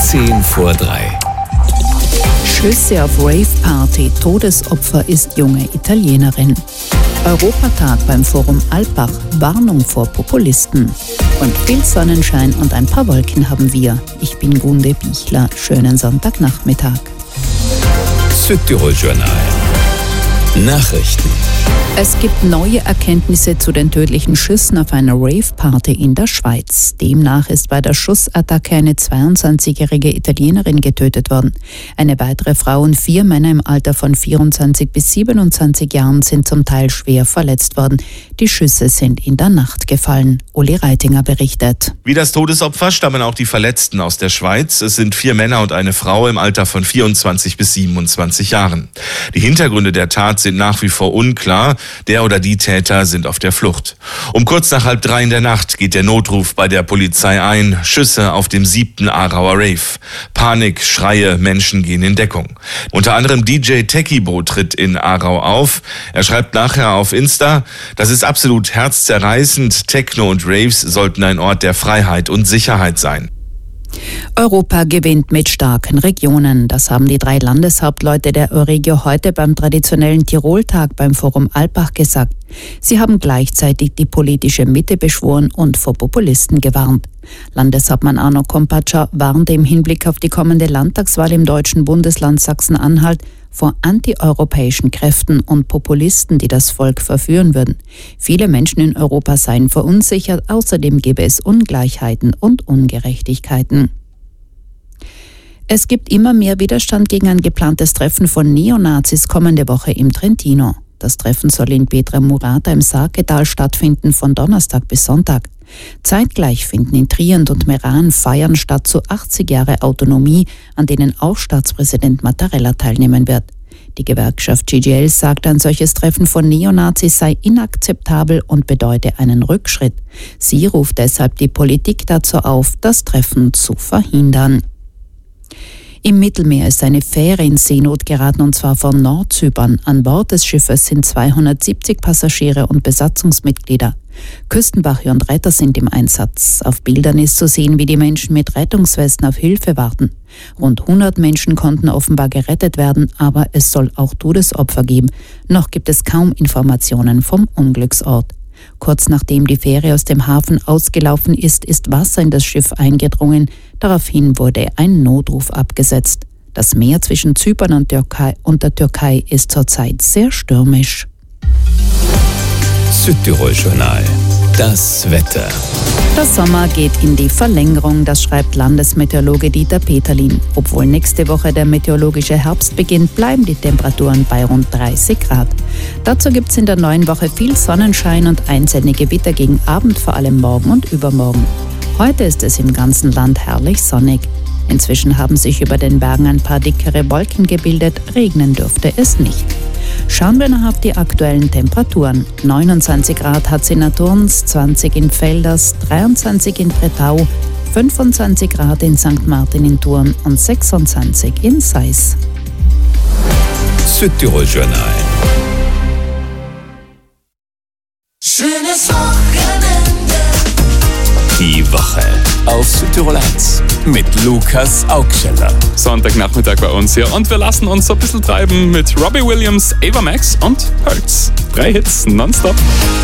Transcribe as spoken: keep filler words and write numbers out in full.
zehn vor drei. Schüsse auf Rave-Party. Todesopfer ist junge Italienerin. Europatag beim Forum Alpbach. Warnung vor Populisten. Und viel Sonnenschein und ein paar Wolken haben wir. Ich bin Gunde Bichler. Schönen Sonntagnachmittag. Südtirol-Journal. Nachrichten. Es gibt neue Erkenntnisse zu den tödlichen Schüssen auf einer Rave-Party in der Schweiz. Demnach ist bei der Schussattacke eine zweiundzwanzigjährige Italienerin getötet worden. Eine weitere Frau und vier Männer im Alter von vierundzwanzig bis siebenundzwanzig Jahren sind zum Teil schwer verletzt worden. Die Schüsse sind in der Nacht gefallen. Uli Reitinger berichtet. Wie das Todesopfer stammen auch die Verletzten aus der Schweiz. Es sind vier Männer und eine Frau im Alter von vierundzwanzig bis siebenundzwanzig Jahren. Die Hintergründe der Tat sind nach wie vor unklar. Der oder die Täter sind auf der Flucht. Um kurz nach halb drei in der Nacht geht der Notruf bei der Polizei ein. Schüsse auf dem siebten Aarauer Rave. Panik, Schreie, Menschen gehen in Deckung. Unter anderem D J Techibo tritt in Aarau auf. Er schreibt nachher auf Insta: Das ist absolut herzzerreißend. Techno und Raves sollten ein Ort der Freiheit und Sicherheit sein. Europa gewinnt mit starken Regionen. Das haben die drei Landeshauptleute der Euregio heute beim traditionellen Tiroltag beim Forum Alpbach gesagt. Sie haben gleichzeitig die politische Mitte beschworen und vor Populisten gewarnt. Landeshauptmann Arno Kompatscher warnte im Hinblick auf die kommende Landtagswahl im deutschen Bundesland Sachsen-Anhalt vor antieuropäischen Kräften und Populisten, die das Volk verführen würden. Viele Menschen in Europa seien verunsichert, außerdem gäbe es Ungleichheiten und Ungerechtigkeiten. Es gibt immer mehr Widerstand gegen ein geplantes Treffen von Neonazis kommende Woche im Trentino. Das Treffen soll in Petra Murata im Sarketal stattfinden von Donnerstag bis Sonntag. Zeitgleich finden in Trient und Meran Feiern statt zu achtzig Jahre Autonomie, an denen auch Staatspräsident Mattarella teilnehmen wird. Die Gewerkschaft G G L sagt, ein solches Treffen von Neonazis sei inakzeptabel und bedeute einen Rückschritt. Sie ruft deshalb die Politik dazu auf, das Treffen zu verhindern. Im Mittelmeer ist eine Fähre in Seenot geraten, und zwar von Nordzypern. An Bord des Schiffes sind zweihundertsiebzig Passagiere und Besatzungsmitglieder. Küstenwache und Retter sind im Einsatz. Auf Bildern ist zu sehen, wie die Menschen mit Rettungswesten auf Hilfe warten. Rund hundert Menschen konnten offenbar gerettet werden, aber es soll auch Todesopfer geben. Noch gibt es kaum Informationen vom Unglücksort. Kurz nachdem die Fähre aus dem Hafen ausgelaufen ist, ist Wasser in das Schiff eingedrungen. Daraufhin wurde ein Notruf abgesetzt. Das Meer zwischen Zypern und, Türkei und der Türkei ist zurzeit sehr stürmisch. Südtirol-Journal. Das Wetter. Der Sommer geht in die Verlängerung, das schreibt Landesmeteorologe Dieter Peterlin. Obwohl nächste Woche der meteorologische Herbst beginnt, bleiben die Temperaturen bei rund dreißig Grad. Dazu gibt es in der neuen Woche viel Sonnenschein und einzelne Gewitter gegen Abend, vor allem morgen und übermorgen. Heute ist es im ganzen Land herrlich sonnig. Inzwischen haben sich über den Bergen ein paar dickere Wolken gebildet, regnen dürfte es nicht. Schauen wir noch auf die aktuellen Temperaturen. neunundzwanzig Grad hat es in Naturns, zwanzig in Velders, dreiundzwanzig in Bretau, fünfundzwanzig Grad in Sankt Martin in Thurn und sechsundzwanzig in Seis. Südtirol-Journal. Schönes Wochenende. Die Woche auf Südtirol eins mit Lukas Augsteller. Sonntagnachmittag bei uns hier und wir lassen uns so ein bisschen treiben mit Robbie Williams, Ava Max und Hurts. Drei Hits nonstop.